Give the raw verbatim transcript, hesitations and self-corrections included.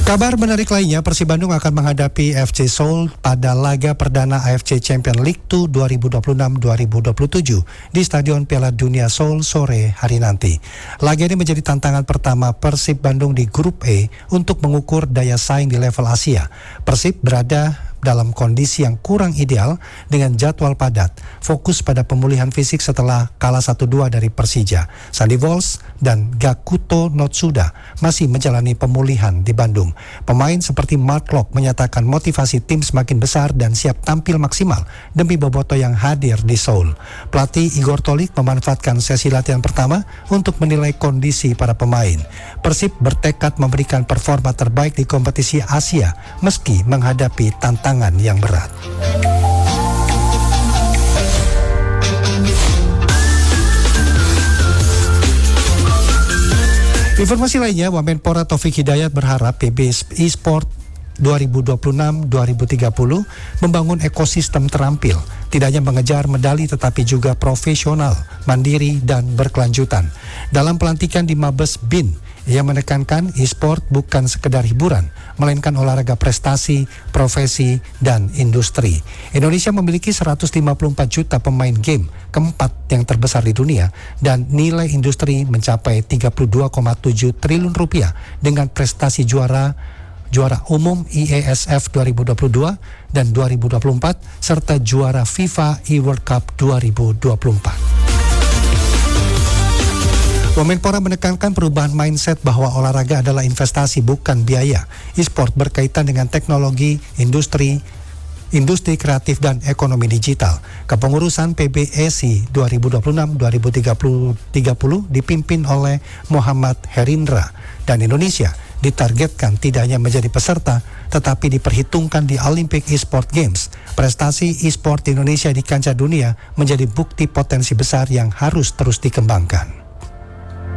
Kabar menarik lainnya, Persib Bandung akan menghadapi F C Seoul pada laga perdana A F C Champions League dua dua ribu dua puluh enam dua ribu dua puluh tujuh di Stadion Piala Dunia Seoul sore hari nanti. Laga ini menjadi tantangan pertama Persib Bandung di Grup E untuk mengukur daya saing di level Asia. Persib berada dalam kondisi yang kurang ideal dengan jadwal padat, fokus pada pemulihan fisik setelah kalah satu dua dari Persija. Sandy Walsh dan Gakuto Notsuda masih menjalani pemulihan di Bandung. Pemain seperti Mark Locke menyatakan motivasi tim semakin besar dan siap tampil maksimal demi boboto yang hadir di Seoul. Pelatih Igor Tolik memanfaatkan sesi latihan pertama untuk menilai kondisi para pemain. Persib bertekad memberikan performa terbaik di kompetisi Asia meski menghadapi tantangan yang berat. Informasi lainnya, Wamenpora Taufik Hidayat berharap P B eSport dua ribu dua puluh enam dua ribu tiga puluh membangun ekosistem terampil, tidak hanya mengejar medali tetapi juga profesional, mandiri, dan berkelanjutan. Dalam pelantikan di Mabes B I N, ia menekankan e-sport bukan sekedar hiburan, melainkan olahraga prestasi, profesi, dan industri. Indonesia memiliki seratus lima puluh empat juta pemain game, keempat yang terbesar di dunia, dan nilai industri mencapai tiga puluh dua koma tujuh triliun rupiah dengan prestasi juara juara umum I E S F dua ribu dua puluh dua dan dua ribu dua puluh empat, serta juara FIFA e-World Cup dua ribu dua puluh empat. Wamenpora menekankan perubahan mindset bahwa olahraga adalah investasi bukan biaya. E-sport berkaitan dengan teknologi, industri, industri kreatif, dan ekonomi digital. Kepengurusan P B E S I dua ribu dua puluh enam dua ribu tiga puluh dipimpin oleh Muhammad Herindra, dan Indonesia ditargetkan tidak hanya menjadi peserta, tetapi diperhitungkan di Olympic E-Sport Games. Prestasi e-sport Indonesia di kancah dunia menjadi bukti potensi besar yang harus terus dikembangkan.